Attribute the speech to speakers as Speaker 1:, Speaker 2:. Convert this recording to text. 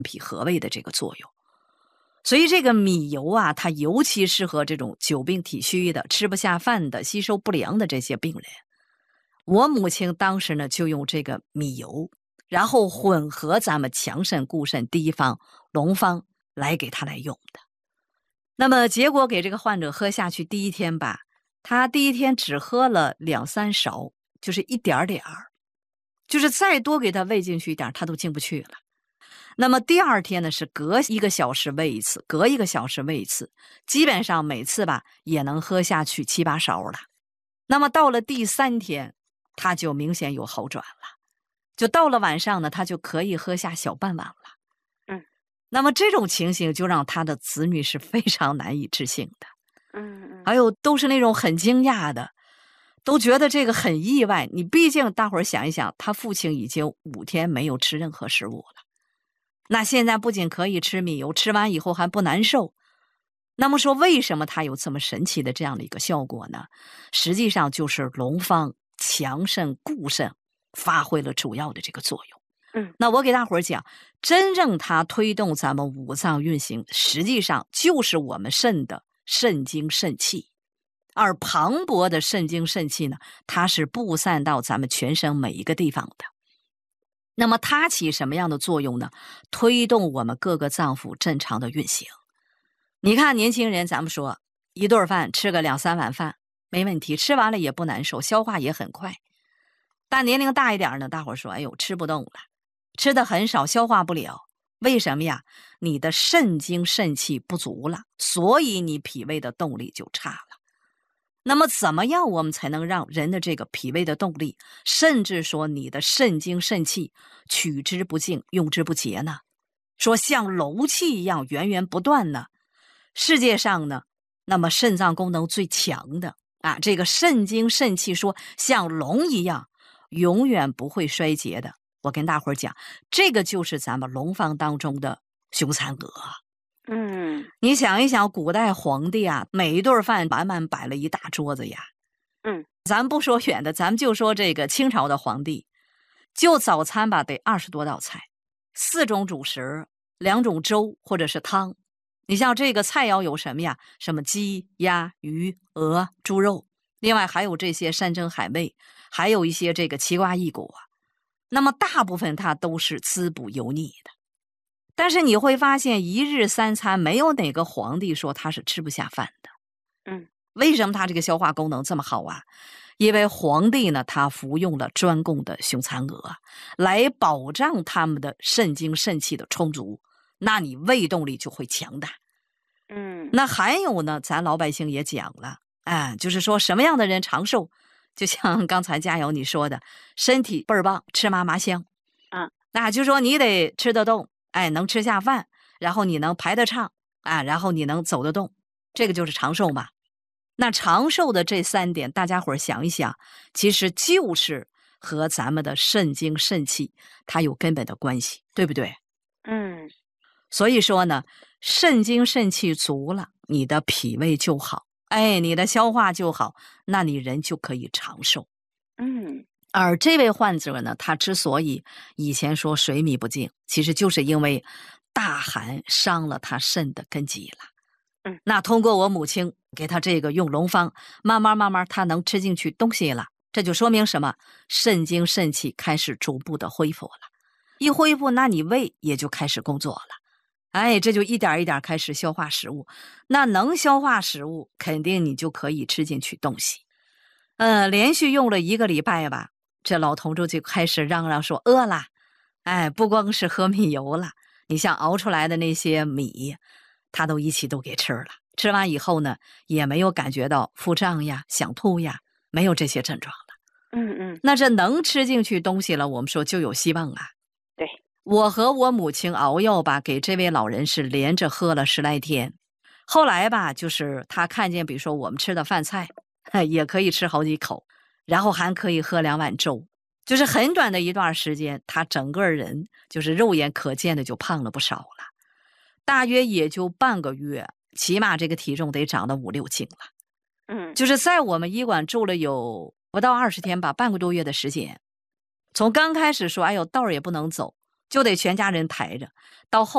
Speaker 1: 脾和胃的这个作用。所以这个米油啊，它尤其适合这种久病体虚的、吃不下饭的、吸收不良的这些病人。我母亲当时呢就用这个米油，然后混合咱们强肾固肾第一方龙方来给他来用的。那么结果给这个患者喝下去第一天吧，他第一天只喝了2-3勺，就是一点点儿，就是再多给他喂进去一点他都进不去了。那么第二天呢是隔1个小时喂一次，隔1个小时喂一次，基本上每次吧也能喝下去7-8勺了。那么到了第3天他就明显有好转了，就到了晚上呢他就可以喝下小半碗了。那么这种情形就让他的子女是非常难以置信的。还有都是那种很惊讶的，都觉得这个很意外。你毕竟大伙儿想一想，他父亲已经5天没有吃任何食物了，那现在不仅可以吃米油，吃完以后还不难受。那么说为什么它有这么神奇的这样的一个效果呢？实际上就是龙方强肾固肾发挥了主要的这个作用。那我给大伙儿讲，真正它推动咱们五脏运行，实际上就是我们肾的肾精肾气。而磅礴的肾精肾气呢，它是布散到咱们全身每一个地方的。那么它起什么样的作用呢？推动我们各个脏腑正常的运行。你看年轻人，咱们说一顿饭吃个2-3碗饭没问题，吃完了也不难受，消化也很快。但年龄大一点呢，大伙说哎呦吃不动了，吃的很少，消化不了。为什么呀？你的肾精肾气不足了，所以你脾胃的动力就差了。那么怎么样我们才能让人的这个脾胃的动力，甚至说你的肾精肾气取之不尽用之不竭呢？说像楼气一样源源不断呢？世界上呢，那么肾脏功能最强的啊，这个肾精肾气说像龙一样永远不会衰竭的。我跟大伙儿讲，这个就是咱们龙方当中的凶残鹅。你想一想，古代皇帝啊，每一顿饭满满摆了一大桌子呀。咱不说远的，咱们就说这个清朝的皇帝，就早餐吧得20多道菜，4种主食，2种粥或者是汤。你像这个菜肴有什么呀？什么鸡、鸭、鱼、鹅、猪肉，另外还有这些山珍海味，还有一些这个奇瓜异果。那么大部分它都是滋补油腻的。但是你会发现1日3餐没有哪个皇帝说他是吃不下饭的。为什么他这个消化功能这么好啊？因为皇帝呢，他服用了专供的雄蚕鹅，来保障他们的肾精肾气的充足，那你胃动力就会强大。那还有呢，咱老百姓也讲了，就是说什么样的人长寿，就像刚才佳瑶你说的，身体倍儿棒，吃嘛嘛香。那就说你得吃得动，能吃下饭，然后你能排得畅，然后你能走得动，这个就是长寿嘛。那长寿的这3点，大家伙儿想一想，其实就是和咱们的肾精肾气它有根本的关系，对不对？所以说呢，肾精肾气足了，你的脾胃就好，你的消化就好，那你人就可以长寿。而这位患者呢，他之所以以前说水米不进，其实就是因为大寒伤了他肾的根基了。那通过我母亲给他这个用龙方，慢慢他能吃进去东西了，这就说明什么？肾精肾气开始逐步的恢复了。一恢复，那你胃也就开始工作了。这就一点一点开始消化食物。那能消化食物，肯定你就可以吃进去东西。连续用了1个礼拜吧，这老同志就开始嚷嚷说饿了。不光是喝米油了，你像熬出来的那些米，他都一起都给吃了。吃完以后呢，也没有感觉到腹胀呀、想吐呀，没有这些症状了。那这能吃进去东西了，我们说就有希望啊。
Speaker 2: 对，
Speaker 1: 我和我母亲熬药吧，给这位老人是连着喝了10来天。后来吧，就是他看见比如说我们吃的饭菜也可以吃好几口，然后还可以喝2碗粥，就是很短的一段时间，他整个人就是肉眼可见的就胖了不少了，大约也就半个月，起码这个体重得长到5-6斤了。就是在我们医馆住了有不到20天吧，半个多月的时间。从刚开始说哎呦道儿也不能走，就得全家人抬着，到后